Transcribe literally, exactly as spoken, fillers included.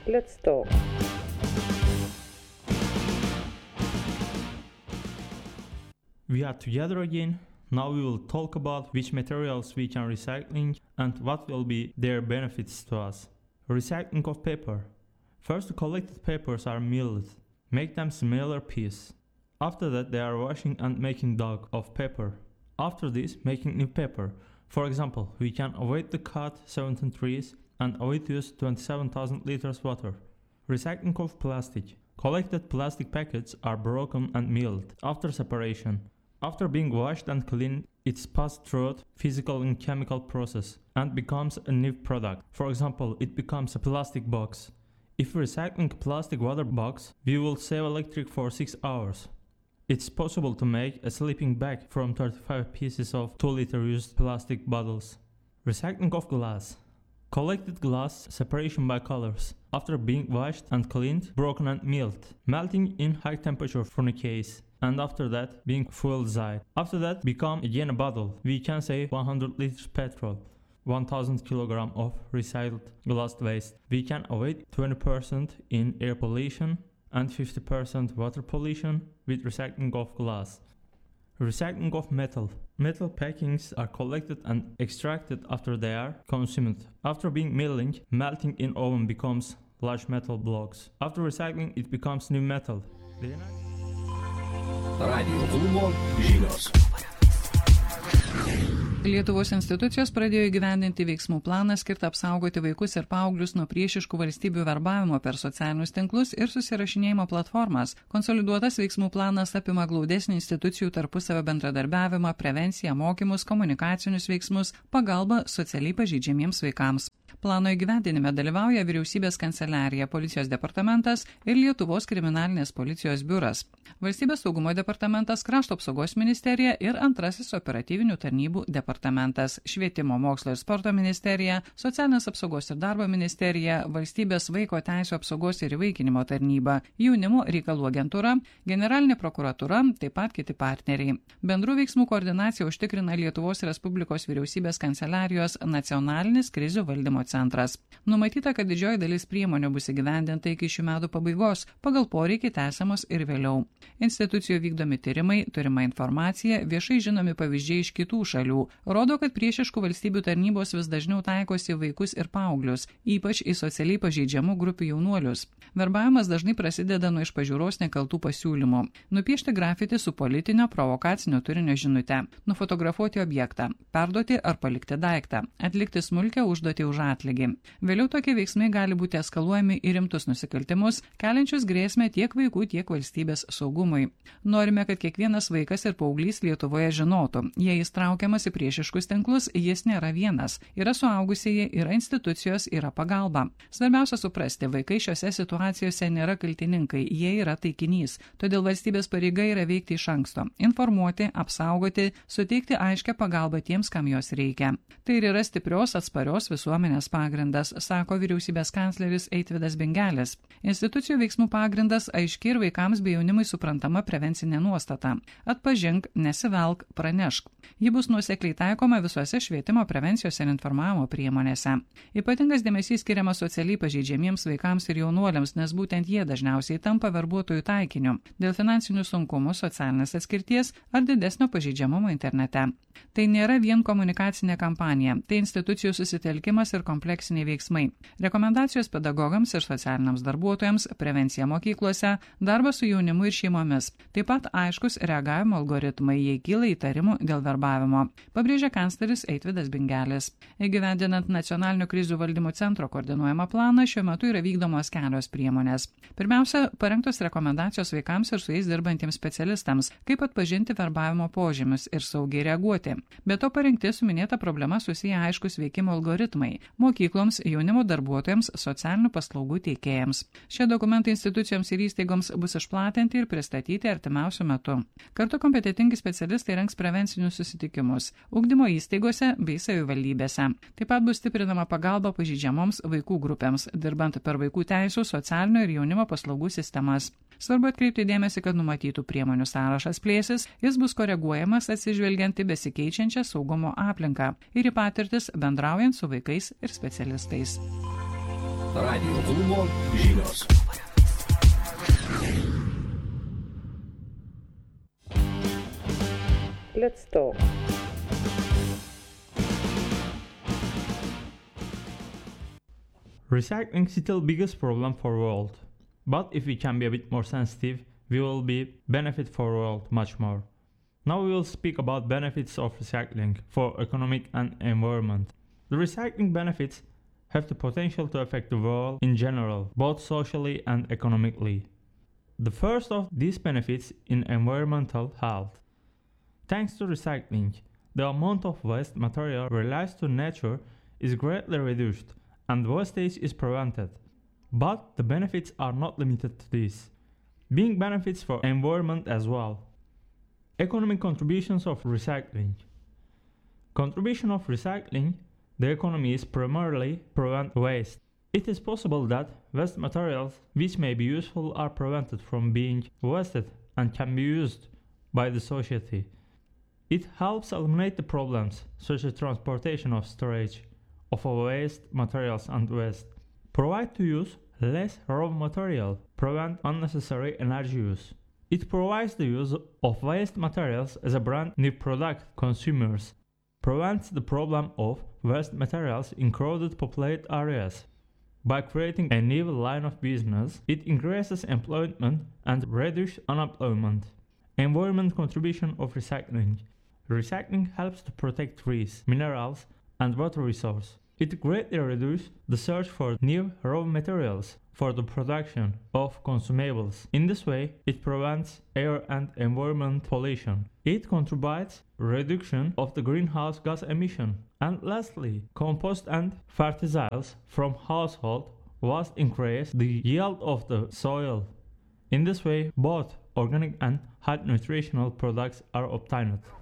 Let's talk. We are together again. Now we will talk about which materials we can recycling and what will be their benefits to us. Recycling of paper. First, the collected papers are milled. Make them smaller pieces. After that, they are washing and making dog of paper. After this, making new paper. For example, we can avoid the cut seventeen trees and avoid use twenty-seven thousand liters water. Recycling of plastic. Collected plastic packets are broken and milled after separation. After being washed and cleaned, it's passed through physical and chemical process and becomes a new product. For example, it becomes a plastic box. If recycling a plastic water box, we will save electric for six hours. It's possible to make a sleeping bag from thirty-five pieces of two liter used plastic bottles. Recycling of glass. Collected glass separation by colors. After being washed and cleaned, broken and milled. Melting in high temperature furnace. And after that, being fuelized. After that, become again a bottle. We can save one hundred liters petrol, one thousand kilograms of recycled glass waste. We can avoid twenty percent in air pollution and fifty percent water pollution with recycling of glass. Recycling of metal. Metal packings are collected and extracted after they are consumed. After being milling, melting in oven becomes large metal blocks. After recycling, it becomes new metal. Radio klubo žinios. Lietuvos institucijos pradėjo įgyvendinti veiksmų planą skirtą apsaugoti vaikus ir paauglius nuo priešiškų valstybių verbavimo per socialinius tinklus ir susirašinėjimo platformas. Konsoliduotas veiksmų planas apima glaudesnį institucijų tarpusavio bendradarbiavimą, prevenciją, mokymus, komunikacinius veiksmus, pagalbą socialiai pažeidžiamiems vaikams. Plano įgyvendinime dalyvauja Vyriausybės kanceliarija, Policijos departamentas ir Lietuvos kriminalinės policijos biuras, Valstybės saugumo departamentas, Krašto apsaugos ministerija ir antrasis operatyvinių tarnybų departamentas, Švietimo, mokslo ir sporto ministerija, Socialinės apsaugos ir darbo ministerija, Valstybės vaiko teisių apsaugos ir įvaikinimo tarnyba, Jaunimo reikalų agentūra, Generalinė prokuratūra, taip pat kiti partneriai. Bendrų veiksmų koordinaciją užtikrina Lietuvos Respublikos Vyriausybės kanceliarijos nacionalinis krizių valdymo centras. Numatyta, kad didžioji dalis priemonių bus įgyvendinta iki šių metų pabaigos, pagal poreikį tęsiamos ir vėliau. Institucijų vykdomi tyrimai, turima informacija, viešai žinomi pavyzdžiai iš kitų šalių, rodo, kad priešiškų valstybių tarnybos vis dažniau taikosi vaikus ir paauglius, ypač į socialiai pažeidžiamų grupių jaunuolius. Verbavimas dažnai prasideda nuo iš pažiūros nekaltų pasiūlymų. Nupiešti grafiti su politinio provokacinio turinio žinute, nufotografuoti objektą, perduoti ar palikti daiktą, atlikti smulkę užduotį už atlygį. Vėliau tokie veiksmai gali būti eskaluojami į rimtus nusikaltimus, keliančius grėsmę tiek vaikų, tiek valstybės saugumui. Norime, kad kiekvienas vaikas ir paauglys Lietuvoje žinotų, jei jis traukiamas į priešiškus tinklus, jis nėra vienas. Yra suaugusieji, yra institucijos, yra pagalba. Svarbiausia suprasti, vaikai šiose situacijose nėra kaltininkai, jie yra taikinys. Todėl valstybės pareiga yra veikti iš anksto, informuoti, apsaugoti, suteikti aiškę pagalbą tiems, kam jos reikia. Tai ir yra stiprios, atsparios visuomenės pagrindas, sako Vyriausybės kancleris Eitvydas Bingelis. Institucijų veiksmų pagrindas aiški ir vaikams bei jaunimui suprantama prevencinė nuostata. Atpažink, nesivelk, pranešk. Ji bus nuosekliai taikoma visuose švietimo, prevencijos ir informavimo priemonėse. Ypatingas dėmesys skiriamas socialiai pažeidžiamiems vaikams ir jaunuoliams, nes būtent jie dažniausiai tampa verbuotojų taikiniu dėl finansinių sunkumų, socialinės atskirties ar didesnio pažeidžiamumo internete. Tai nėra vien komunikacinė kampanija, tai institucijų susitelkimas ir kompleksiniai veiksmai. Rekomendacijos pedagogams ir socialiniams darbuotojams, prevencija mokyklose, darbas su jaunimu ir šeimomis. Taip pat aiškus reagavimo algoritmai, jei kyla įtarimų dėl verbavimo, pabrėžė kancleris Eitvydas Bingelis. Įgyvendinant Nacionalinio krizių valdymo centro koordinuojamą planą, šiuo metu yra vykdomos kelios priemonės. Pirmiausia, parengtos rekomendacijos vaikams ir su jais dirbantiems specialistams, kaip atpažinti verbavimo požymius ir saugiai reaguoti. Be to parengti su minėta problema susiję aiškus veikimo algoritmai mokykloms, jaunimo darbuotojams, socialinių paslaugų teikėjams. Šie dokumentai institucijoms ir įstaigoms bus išplatinti ir pristatyti artimiausiu metu. Kartu kompetentingi specialistai rengs prevencinius susitikimus ugdymo įstaigose bei savivaldybėse. Taip pat bus stiprinama pagalba pažeidžiamoms vaikų grupėms, dirbant per vaikų teisų, socialinio ir jaunimo paslaugų sistemas. Svarbu atkreipti dėmesį, kad numatytų priemonių sąrašas plėsis, jis bus koreguojamas atsižvelgiant į besikeičiančią saugumo aplinką ir į patirtis bendraujant su vaikais ir specialistais. Radio klubo žinios. Let's talk. Recycling is still the biggest problem for the world. But if we can be a bit more sensitive, we will be benefit for the world much more. Now we will speak about benefits of recycling for economic and environment. The recycling benefits have the potential to affect the world in general, both socially and economically. The first of these benefits in environmental health. Thanks to recycling, the amount of waste material released to nature is greatly reduced and wastage is prevented. But the benefits are not limited to this, being benefits for environment as well. Economic contributions of recycling. Contribution of recycling the economy is primarily prevent waste. It is possible that waste materials which may be useful are prevented from being wasted and can be used by the society. It helps eliminate the problems such as transportation of storage of waste materials and waste. Provide to use less raw material, prevent unnecessary energy use. It provides the use of waste materials as a brand new product consumers. Prevents the problem of waste materials in crowded populated areas. By creating a new line of business, it increases employment and reduces unemployment. Environment contribution of recycling. Recycling helps to protect trees, minerals, and water resources. It greatly reduces the search for new raw materials for the production of consumables. In this way, it prevents air and environment pollution. It contributes reduction of the greenhouse gas emission. And lastly, compost and fertilizers from household waste increase the yield of the soil. In this way, both organic and high nutritional products are obtained.